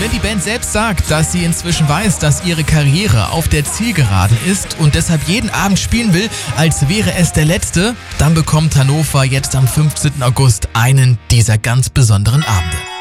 Wenn die Band selbst sagt, dass sie inzwischen weiß, dass ihre Karriere auf der Zielgeraden ist und deshalb jeden Abend spielen will, als wäre es der letzte, dann bekommt Hannover jetzt am 15. August einen dieser ganz besonderen Abende.